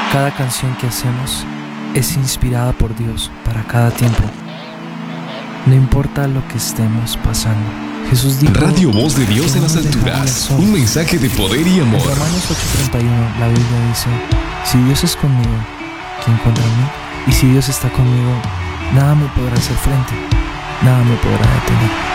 Cada canción que hacemos es inspirada por Dios para cada tiempo. No importa lo que estemos pasando. Jesús dijo: Radio Voz de Dios en las alturas. Un mensaje de poder y amor. En Romanos 8:31 la Biblia dice: si Dios es conmigo, ¿quién contra mí? Y si Dios está conmigo, nada me podrá hacer frente, nada me podrá detener.